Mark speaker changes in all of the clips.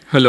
Speaker 1: Hello,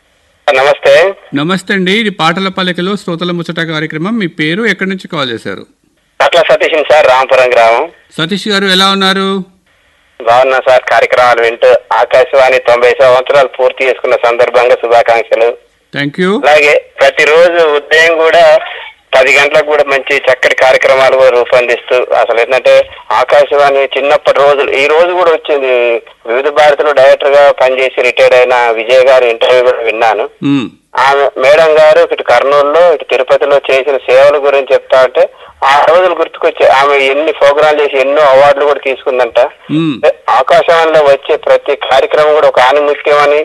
Speaker 2: నమస్తే.
Speaker 1: నమస్తే అండి. ఇది పాటల పలికలో శ్రోతల ముచ్చట కార్యక్రమం. మీ పేరు, ఎక్కడి నుంచి కాల్ చేశారు?
Speaker 2: అట్లా సతీష్ సార్, రాంపురం గ్రామం.
Speaker 1: సతీష్ గారు ఎలా ఉన్నారు?
Speaker 2: బాగున్నా సార్. కార్యక్రమాలు వింటూ ఆకాశవాణి 90 సంవత్సరాలు పూర్తి చేసుకున్న సందర్భంగా శుభాకాంక్షలు.
Speaker 1: Thank you.
Speaker 2: అలాగే ప్రతిరోజు ఉదయం కూడా 10 గంటలకు కూడా మంచి చక్కటి కార్యక్రమాలు కూడా రూపొందిస్తూ, అసలు ఏంటంటే ఆకాశవాణి చిన్నప్పటి రోజులు ఈ రోజు కూడా వచ్చింది. వివిధ భారతిలో డైరెక్టర్ గా పనిచేసి రిటైర్డ్ అయిన విజయ్ గారు ఇంటర్వ్యూ కూడా విన్నాను. ఆమె మేడం గారు ఇటు కర్నూలులో ఇటు తిరుపతిలో చేసిన సేవల గురించి చెప్తా ఉంటే ఆ రోజులు గుర్తుకొచ్చి ఆమె ఎన్ని ప్రోగ్రాంలు చేసి ఎన్నో అవార్డులు కూడా తీసుకుందంట. ఆకాశవాణిలో వచ్చే ప్రతి కార్యక్రమం కూడా ఒక ఆనిముత్యం అని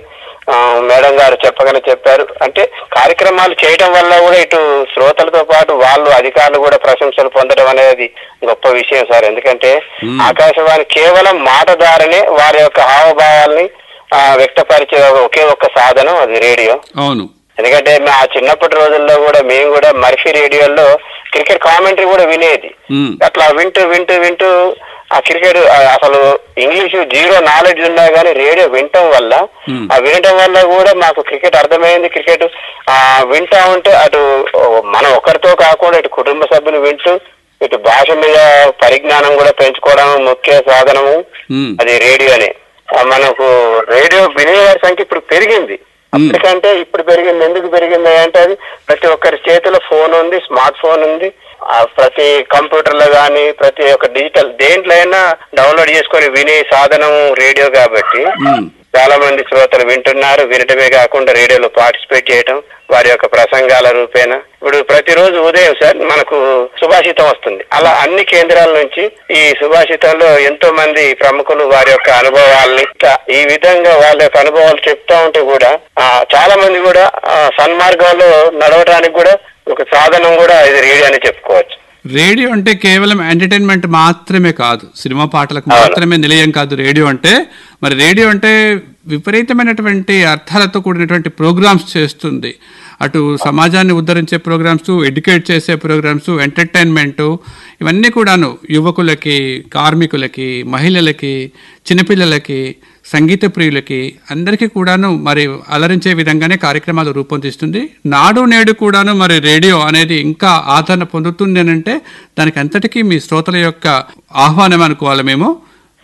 Speaker 2: మేడం గారు చెప్పగానే చెప్పారు. అంటే కార్యక్రమాలు చేయడం వల్ల కూడా ఇటు శ్రోతలతో పాటు వాళ్ళు అధికారులు కూడా ప్రశంసలు పొందడం అనేది గొప్ప విషయం సార్. ఎందుకంటే ఆకాశవాణి కేవలం మాట ద్వారానే వారి యొక్క హావభావాల్ని వ్యక్తపరిచే ఒకే ఒక్క సాధనం అది రేడియో.
Speaker 1: అవును.
Speaker 2: ఎందుకంటే మా చిన్నప్పటి రోజుల్లో కూడా మేము కూడా మర్ఫీ రేడియోలో క్రికెట్ కామెంటరీ కూడా వినేది. అట్లా వింటూ వింటూ వింటూ ఆ క్రికెట్ అసలు ఇంగ్లీషు జీరో నాలెడ్జ్ ఉన్నా గానీ రేడియో వినటం వల్ల వినటం వల్ల కూడా మాకు క్రికెట్ అర్థమైంది. క్రికెట్ వింటా ఉంటే అటు మనం ఒకరితో కాకుండా ఇటు కుటుంబ సభ్యులు వింటూ ఇటు భాష మీద పరిజ్ఞానం కూడా పెంచుకోవడం ముఖ్య సాధనము అది రేడియోనే. మనకు రేడియో వినేవారి సంఖ్య ఇప్పుడు పెరిగింది. అప్పటికంటే ఇప్పుడు పెరిగింది. ఎందుకు పెరిగింది అంటే అది ప్రతి ఒక్కరి చేతిలో ఫోన్ ఉంది, స్మార్ట్ ఫోన్ ఉంది. ప్రతి కంప్యూటర్లో కానీ ప్రతి ఒక్క డిజిటల్ దేంట్లో అయినా డౌన్లోడ్ చేసుకొని వినే సాధనం రేడియో కాబట్టి చాలా మంది శ్రోతలు వింటున్నారు. వినటమే కాకుండా రేడియోలో పార్టిసిపేట్ చేయటం వారి యొక్క ప్రసంగాల రూపేణ. ఇప్పుడు ప్రతిరోజు ఉదయం సార్ మనకు సుభాషితం వస్తుంది. అలా అన్ని కేంద్రాల నుంచి ఈ సుభాషితంలో ఎంతో మంది ప్రముఖులు వారి యొక్క అనుభవాల్ని ఈ విధంగా వాళ్ళ యొక్క అనుభవాలు చెప్తా ఉంటే కూడా చాలా మంది కూడా సన్మార్గంలో నడవటానికి కూడా ఒక సాధనం కూడా ఇది రేడియో అని చెప్పుకోవచ్చు.
Speaker 1: రేడియో అంటే కేవలం ఎంటర్టైన్మెంట్ మాత్రమే కాదు, సినిమా పాటలకు మాత్రమే నిలయం కాదు రేడియో అంటే. మరి రేడియో అంటే విపరీతమైనటువంటి అర్థాలతో కూడినటువంటి ప్రోగ్రామ్స్ చేస్తుంది. అటు సమాజాన్ని ఉద్ధరించే ప్రోగ్రామ్స్, ఎడ్యుకేట్ చేసే ప్రోగ్రామ్స్, ఎంటర్టైన్మెంటు, ఇవన్నీ కూడాను యువకులకి, కార్మికులకి, మహిళలకి, చిన్నపిల్లలకి, సంగీత ప్రియులకి అందరికీ కూడాను మరి అలరించే విధంగానే కార్యక్రమాలు రూపొందిస్తుంది. నాడు నేడు కూడాను మరి రేడియో అనేది ఇంకా ఆదరణ పొందుతుంది అని అంటే దానికి అంతటికీ మీ శ్రోతల యొక్క ఆహ్వానం అనుకోవాలి మేము.